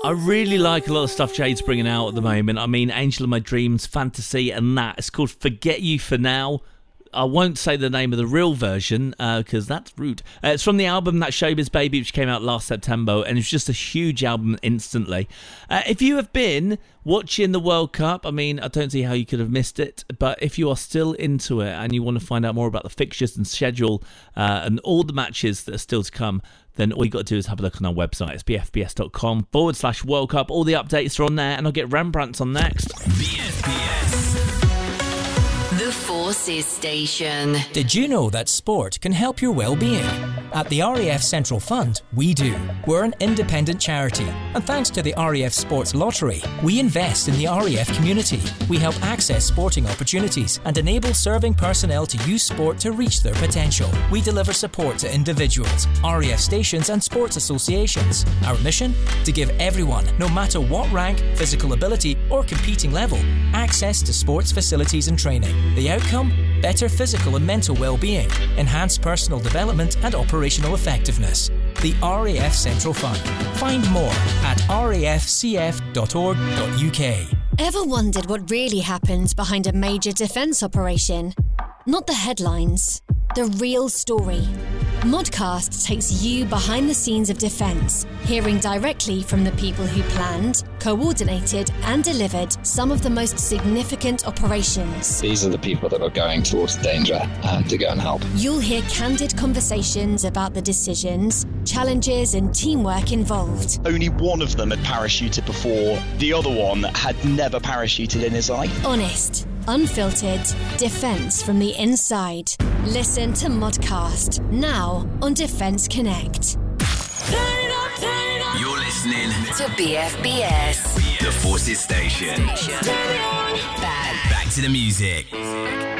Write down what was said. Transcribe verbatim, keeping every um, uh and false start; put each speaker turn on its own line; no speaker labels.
I really like a lot of stuff Jade's bringing out at the moment. I mean, Angel of My Dreams, Fantasy, and that. It's called Forget You For Now. I won't say the name of the real version because uh, that's rude. Uh, it's from the album That Showbiz Baby, which came out last September, and it's just a huge album instantly. Uh, if you have been watching the World Cup, I mean, I don't see how you could have missed it, but if you are still into it and you want to find out more about the fixtures and schedule uh, and all the matches that are still to come, then all you got to do is have a look on our website. It's bfbs.com forward slash World Cup. All the updates are on there, and I'll get Rembrandt's on next.
B F B S.
The Forces Station.
Did you know that sport can help your well-being? At the R A F Central Fund, we do. We're an independent charity, and thanks to the R A F Sports Lottery, we invest in the R A F community. We help access sporting opportunities and enable serving personnel to use sport to reach their potential. We deliver support to individuals, R A F stations and sports associations. Our mission? To give everyone, no matter what rank, physical ability or competing level, access to sports facilities and training. The outcome? Better physical and mental well-being, enhanced personal development and operational effectiveness. The R A F Central Fund. Find more at r a f c f dot org dot u k.
Ever wondered what really happens behind a major defence operation? Not the headlines, the real story. Modcast takes you behind the scenes of defence, hearing directly from the people who planned, coordinated and delivered some of the most significant operations.
These are the people that are going towards danger uh, to go and help.
You'll hear candid conversations about the decisions, challenges and teamwork involved.
Only one of them had parachuted before. The other one had never parachuted in his life.
Honest, unfiltered, defence from the inside. Listen to Modcast, now on Defence Connect.
You're listening
To B F B S.
The Forces Station.
Back.
Back to the music.